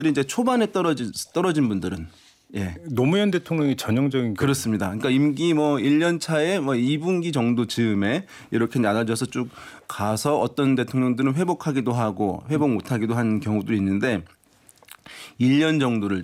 이제 초반에 떨어진 분들은 예. 노무현 대통령이 전형적인 그렇습니다. 그러니까 임기 뭐 1년 차에 뭐 2분기 정도 즈음에 이렇게 나눠져서 쭉 가서 어떤 대통령들은 회복하기도 하고 회복 못하기도 한 경우도 있는데 1년 정도를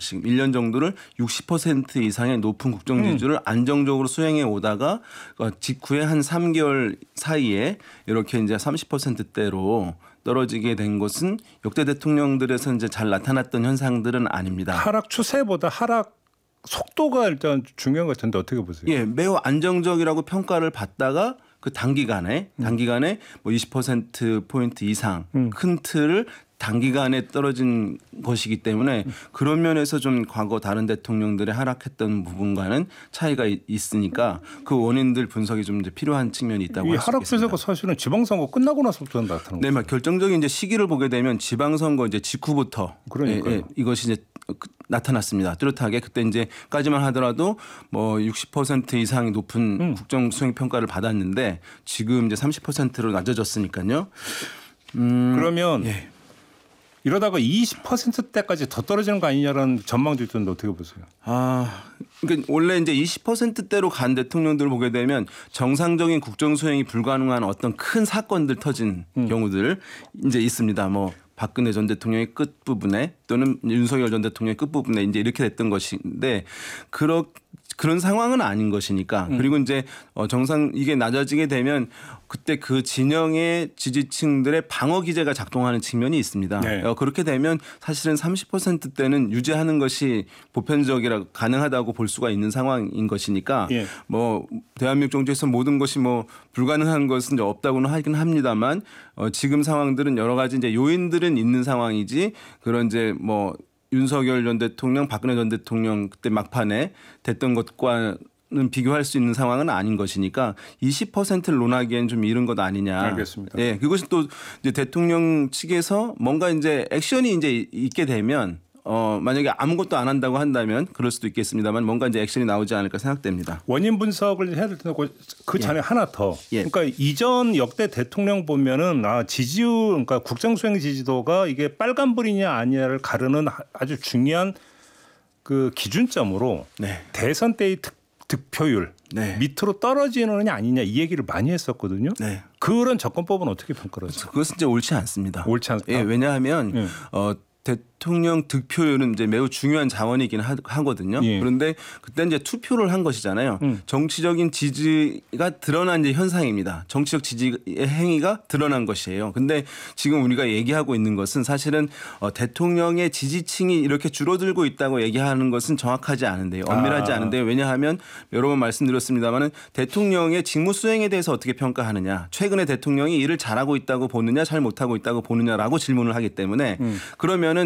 60% 이상의 높은 국정 지지율을 안정적으로 수행해 오다가 직후에 한 3개월 사이에 이렇게 이제 30%대로 떨어지게 된 것은 역대 대통령들에서 이제 잘 나타났던 현상들은 아닙니다. 하락 추세보다 하락 속도가 일단 중요한 것 같은데 어떻게 보세요? 예, 매우 안정적이라고 평가를 받다가 그 단기간에 뭐 20% 포인트 이상 큰 틀을 단기간에 떨어진 것이기 때문에 그런 면에서 좀 과거 다른 대통령들의 하락했던 부분과는 차이가 있으니까 그 원인들 분석이 좀 이제 필요한 측면이 있다고 할 수 있습니다. 이 하락 추세가 사실은 지방선거 끝나고 나서부터 나타난 거죠. 네, 결정적인 이제 시기를 보게 되면 지방선거 이제 직후부터 이것이 이제 나타났습니다. 뚜렷하게 그때 이제까지만 하더라도 뭐 60% 이상이 높은 국정 수행 평가를 받았는데 지금 이제 30%로 낮아졌으니까요. 그러면 이러다가 20%대까지 더 떨어지는 거 아니냐라는 전망도 있던데 어떻게 보세요? 그러니까 원래 이제 20%대로 간 대통령들을 보게 되면 정상적인 국정 수행이 불가능한 어떤 큰 사건들 터진 경우들 이제 있습니다. 뭐 박근혜 전 대통령의 끝 부분에 또는 윤석열 전 대통령의 끝 부분에 이제 이렇게 됐던 것인데 그런 상황은 아닌 것이니까 그리고 이제 정상 이게 낮아지게 되면 그때 그 진영의 지지층들의 방어 기제가 작동하는 측면이 있습니다. 네. 그렇게 되면 사실은 30%대는 유지하는 것이 보편적이라 가능하다고 볼 수가 있는 상황인 것이니까 뭐 대한민국 정치에서 모든 것이 뭐 불가능한 것은 이제 없다고는 하긴 합니다만 지금 상황들은 여러 가지 이제 요인들은 있는 상황이지 그런 이제 뭐 윤석열 전 대통령, 박근혜 전 대통령 그때 막판에 됐던 것과는 비교할 수 있는 상황은 아닌 것이니까 20%를 논하기엔 좀 이른 것 아니냐. 알겠습니다. 예, 그것이 또 이제 대통령 측에서 뭔가 이제 액션이 이제 있게 되면 만약에 아무것도 안 한다고 한다면 그럴 수도 있겠습니다만 뭔가 이제 액션이 나오지 않을까 생각됩니다. 원인 분석을 해야 될 텐데 그 전에 하나 더. 그러니까 이전 역대 대통령 보면은 지지율, 그러니까 국정 수행 지지도가 이게 빨간불이냐 아니냐를 가르는 아주 중요한 그 기준점으로 대선 때의 득표율 밑으로 떨어지느냐 아니냐 이 얘기를 많이 했었거든요. 그런 접근법은 어떻게 평가하세요? 그것은 이제 옳지 않습니다. 옳지 않다. 예, 왜냐하면 대통령 득표율은 이제 매우 중요한 자원이긴 하거든요. 그런데 그때 이제 투표를 한 것이잖아요. 정치적인 지지가 드러난 이제 현상입니다. 정치적 지지의 행위가 드러난 것이에요. 근데 지금 우리가 얘기하고 있는 것은 사실은 대통령의 지지층이 이렇게 줄어들고 있다고 얘기하는 것은 정확하지 않은데요. 엄밀하지 않은데요. 왜냐하면 여러 번 말씀드렸습니다마는 대통령의 직무 수행에 대해서 어떻게 평가하느냐. 최근에 대통령이 일을 잘하고 있다고 보느냐, 잘 못하고 있다고 보느냐라고 질문을 하기 때문에 그러면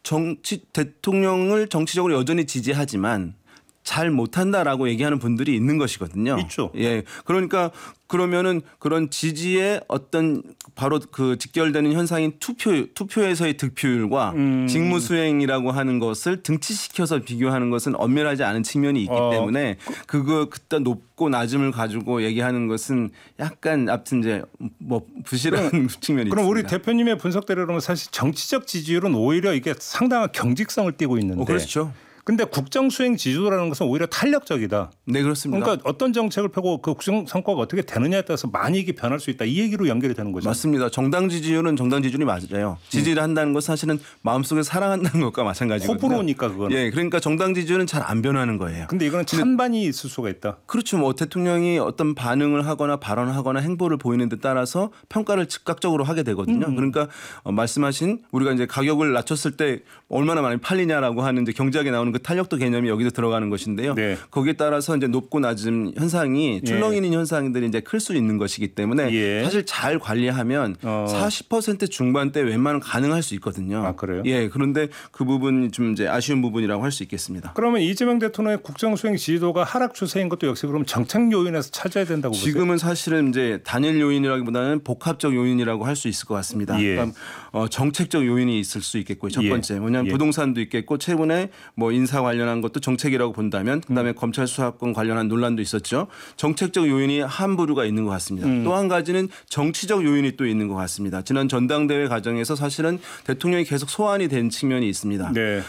대통령을 정치적으로 여전히 지지하지만 잘 못한다라고 얘기하는 분들이 있는 것이거든요. 있죠. 예, 그러니까 그러면은 그런 지지의 어떤 바로 그 직결되는 현상인 투표에서의 득표율과 직무 수행이라고 하는 것을 등치시켜서 비교하는 것은 엄밀하지 않은 측면이 있기 때문에 그때 높고 낮음을 가지고 얘기하는 것은 약간 아무튼 이제 뭐 부실한 측면이 있습니다. 그럼 우리 대표님의 분석대로 그러면 사실 정치적 지지율은 오히려 이게 상당한 경직성을 띠고 있는데. 그렇죠. 근데 국정 수행 지지도라는 것은 오히려 탄력적이다. 네, 그렇습니다. 그러니까 어떤 정책을 펴고 그 국정 성과가 어떻게 되느냐에 따라서 많이 이게 변할 수 있다. 이 얘기로 연결이 되는 거죠. 맞습니다. 정당 지지율은 정당 지지율이 맞아요. 지지를 한다는 것은 사실은 마음속에 사랑한다는 것과 마찬가지거든요. 호불호니까 그거는. 예, 그러니까 정당 지지율은 잘 안 변하는 거예요. 근데 이거는 찬반이 있을 수가 있다. 그렇죠. 뭐 대통령이 어떤 반응을 하거나 발언을 하거나 행보를 보이는 데 따라서 평가를 즉각적으로 하게 되거든요. 그러니까 말씀하신 우리가 이제 가격을 낮췄을 때 얼마나 많이 팔리냐라고 하는 이제 경제학에 나오는 그 탄력도 개념이 여기도 들어가는 것인데요. 거기에 따라서 이제 높고 낮은 현상이 출렁이는 현상들이 이제 클 수 있는 것이기 때문에 사실 잘 관리하면 40% 중반대 웬만하면 가능할 수 있거든요. 아, 그래요? 예. 그런데 그 부분이 좀 이제 아쉬운 부분이라고 할 수 있겠습니다. 그러면 이재명 대통령의 국정 수행 지지도가 하락 추세인 것도 역시 그럼 정책 요인에서 찾아야 된다고 보세요? 지금은 사실은 이제 단일 요인이라기보다는 복합적 요인이라고 할 수 있을 것 같습니다. 그러니까 정책적 요인이 있을 수 있겠고요. 첫 번째 뭐냐면 부동산도 있겠고 최근에 뭐 인사 관련한 것도 정책이라고 본다면 그다음에 검찰 수사권 관련한 논란도 있었죠. 정책적 요인이 한 부류가 있는 것 같습니다. 또 한 가지는 정치적 요인이 또 있는 것 같습니다. 지난 전당대회 과정에서 사실은 대통령이 계속 소환이 된 측면이 있습니다. 네.